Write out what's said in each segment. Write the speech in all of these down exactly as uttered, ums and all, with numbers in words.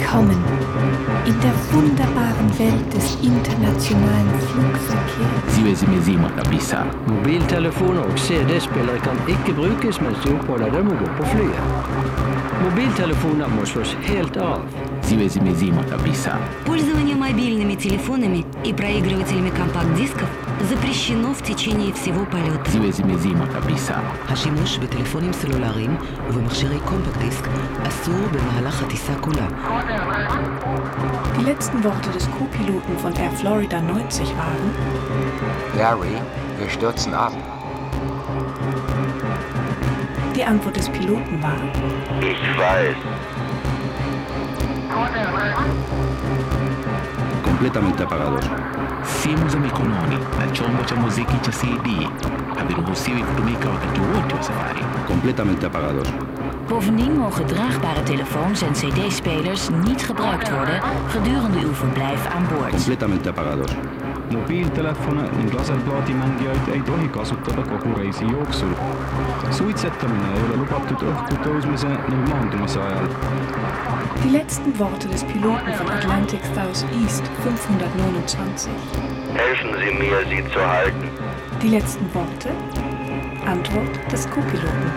Willkommen in der wunderbaren Welt des internationalen Flugverkehrs. Zimezima kabisa. Mobiltelefoner og C D-spillere kan ikke brukes mens du oppholder dem og går på flyet. Mobiltelefoner må slås helt av. Zimezima kabisa. Пользование мобильными телефонами и проигрывателями компакт-дисков запрещено в течение всего полета. Zimezima kabisa. השימוש בטלפונים סלולריים ובמכשירי קומפקט-דיסק אסור במהלך הטיסה כולה. Die letzten Worte des Co-Piloten von Air Florida neunzig waren: Larry, wir stürzen ab. Die Antwort des Piloten war: Ich weiß. Completamente apagados. Simu za mikononi na chombo cha muziki cha C D haviruhusiwi kutumika wakati wote wa safari. Completamente apagados. Bovendien mogen draagbare telefoons en C D-spelers niet gebruikt worden gedurende uw verblijf aan boord. Completamente apagados. Mobiiltelefone ning laserplaadimängijad ei tohi kasutada kogu reisi jooksul. Suitsetamine ei ole lubatud õhku tõusmise ning maandumise ajal. Die letzten Worte des Piloten von Atlantic Southeast fünfhundertneunundzwanzig. Helfen Sie mir, sie zu halten. Die letzten Worte? Antwort des Co-Piloten: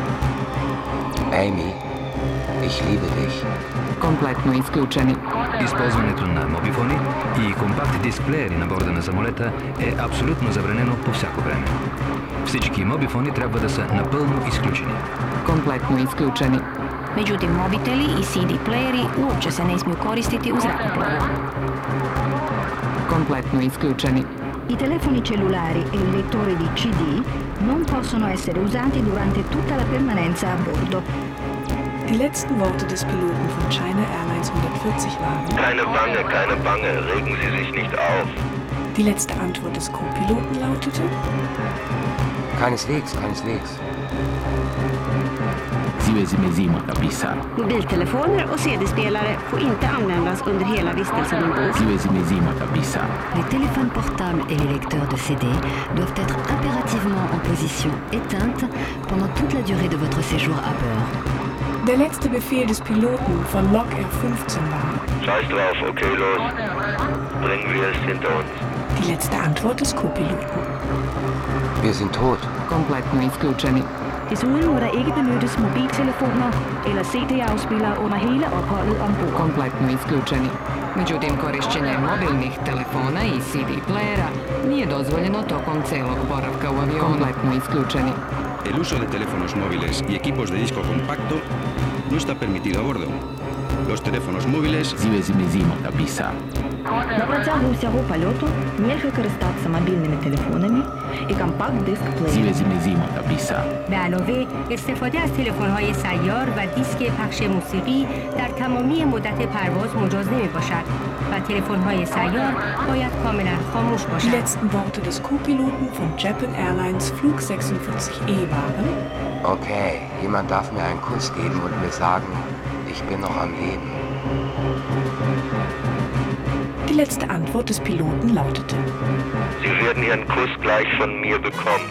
Amy, ich liebe dich. Kompletno isključeni. Използването на мобифони и компакт дисплеери на борда на самолета е абсолютно забранено по всяко време. Всички мобифони трябва да са напълно изключени. Kompletno isključeni. Međutim, mobiteli i C D-playeri uopće se ne smiju koristiti u zrakoplovu. Kompletno isključeni. I telefoni cellulari e il lettore di C D non possono essere usati durante tutta la permanenza a bordo. Die letzten Worte des Piloten von China Airlines hundertvierzig waren: Keine Bange, keine Bange, regen Sie sich nicht auf. Die letzte Antwort des Co-Piloten lautete: Keineswegs, keineswegs. Zimezima kabisa. Mobiltelefoner och C D-spelare får inte användas under hela vistelsen ombord. Zimezima kabisa. Les téléphones portables et les lecteurs de C D doivent être impérativement en position éteinte pendant toute la durée de votre séjour à bord. Der letzte Befehl des Piloten von Lok R fünfzehn war: Scheiß drauf, okay, los. Bringen wir es hinter uns. Die letzte Antwort des Co-Piloten: Wir sind tot. Kompletno isključeni. Desuden må der ikke benyttes mobiltelefoner eller C D-afspillere under hele opholdet ombord. Kompletno isključeni. Međutim, korišćenje mobilnih telefona i C D-playera nije dozvoljeno tokom celog boravka u avionu. Kompletno isključeni. El uso de teléfonos móviles y equipos de disco compacto no está permitido a bordo. Los teléfonos móviles... Zimezima kabisa. На протягу всього польоту нельзя користатися мобільними телефонами і компакт-диск плеєром. Zimezima kabisa. به علاوه استفاده از تلفن‌های سیار و دیسک پخش موسیقی در تمامی مدت پرواز مجاز نمی‌باشد و تلفن‌های سیار باید کاملا خاموش Die باشد. letzten Worte des Co-Piloten von Japan Airlines Flug sechsundvierzig E waren: Okay, jemand darf mir einen Kuss geben und mir sagen, ich bin noch am Leben. Die letzte Antwort des Piloten lautete: Sie werden Ihren Kuss gleich von mir bekommen.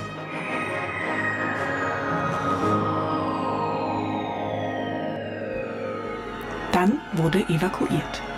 Dann wurde evakuiert.